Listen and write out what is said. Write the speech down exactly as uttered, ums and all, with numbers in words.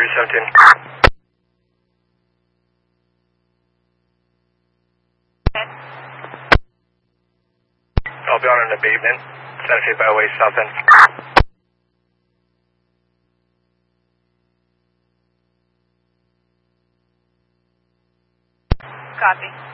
seventeen. I'll be on an abatement. Santa Fe Byway, south end. Copy.